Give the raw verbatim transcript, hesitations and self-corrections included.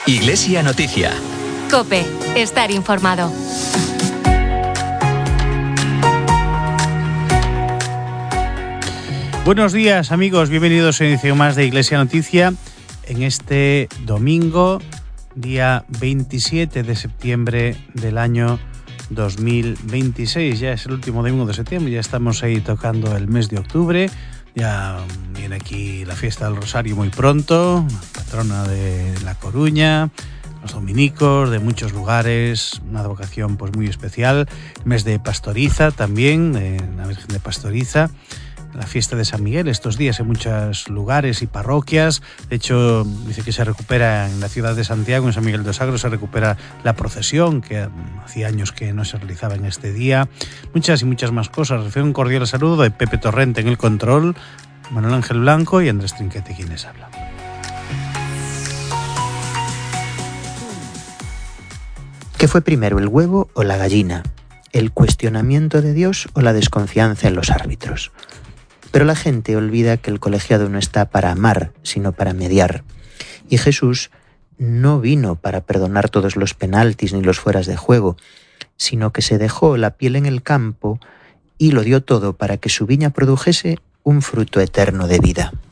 Iglesia Noticia. COPE. Estar informado. Buenos días, amigos. Bienvenidos a una edición más de Iglesia Noticia en este domingo, día veintisiete de septiembre del año dos mil veintiséis. Ya es el último domingo de septiembre, ya estamos ahí tocando el mes de octubre. Ya viene aquí la fiesta del Rosario muy pronto, patrona de La Coruña, los dominicos de muchos lugares, una advocación pues muy especial. El mes de Pastoriza también, de la Virgen de Pastoriza. La fiesta de San Miguel estos días en muchos lugares y parroquias. De hecho, dice que se recupera en la ciudad de Santiago, en San Miguel de Sagro, se recupera la procesión, que hacía años que no se realizaba en este día. Muchas y muchas más cosas. Recibe un cordial saludo de Pepe Torrente en el control, Manuel Ángel Blanco y Andrés Trinquete quienes hablan. ¿Qué fue primero, el huevo o la gallina? ¿El cuestionamiento de Dios o la desconfianza en los árbitros? Pero la gente olvida que el colegiado no está para amar, sino para mediar. Y Jesús no vino para perdonar todos los penaltis ni los fueras de juego, sino que se dejó la piel en el campo y lo dio todo para que su viña produjese un fruto eterno de vida.